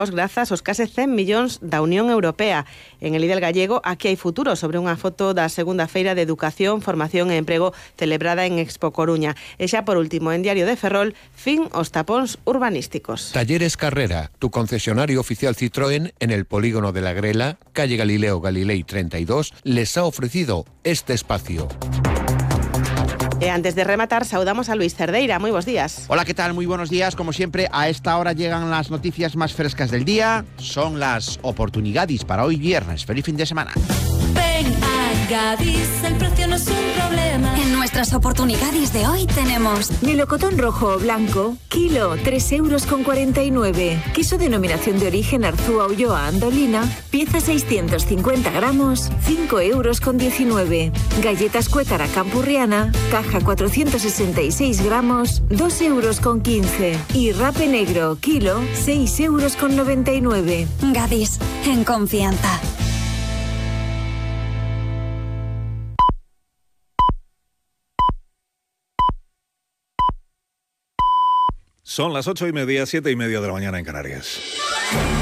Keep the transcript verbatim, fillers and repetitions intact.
grazas aos case cen millóns da Unión Europea. En el Ideal Gallego, Aquí hai futuro, sobre unha foto da segunda feira de Educación, Formación e Emprego celebrada en Expo Coruña. E xa por último, en Diario de Ferrol, fin os tapóns urbanísticos. Talleres Carrera, tu concesionario oficial Citroën en el polígono de la Grela, calle Galileo Galilei treinta y dos, les ha ofrecido este espacio. E antes de rematar, saudamos a Luis Cerdeira. Muy buenos días. Hola, ¿qué tal? Muy buenos días. Como siempre, a esta hora llegan las noticias más frescas del día. Son las oportunidades para hoy viernes. Feliz fin de semana. Ven a Gadis, el precio no es un problema. En nuestras oportunidades de hoy tenemos melocotón rojo o blanco, kilo, tres euros con cuarenta y nueve. Queso denominación de origen Arzúa Ulloa Andolina, pieza seiscientos cincuenta gramos, cinco euros con diecinueve. Galletas Cuétara Campurriana, caja cuatrocientos sesenta y seis gramos, dos euros con quince. Y rape negro, kilo, seis euros con noventa y nueve. Gadis, en confianza. Son las ocho y media, siete y media de la mañana en Canarias.